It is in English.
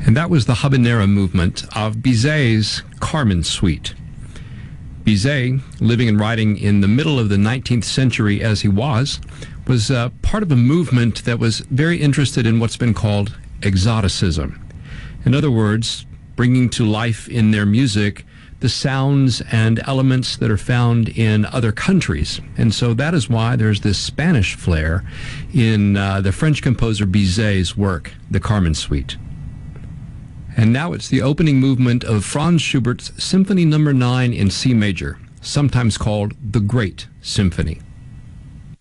And that was the habanera movement of Bizet's Carmen Suite. Bizet, living and writing in the middle of the 19th century as he was part of a movement that was very interested in what's been called exoticism. In other words, bringing to life in their music the sounds and elements that are found in other countries. And so that is why there's this Spanish flair in the French composer Bizet's work, the Carmen Suite. And now it's the opening movement of Franz Schubert's Symphony No. 9 in C major, sometimes called the Great Symphony.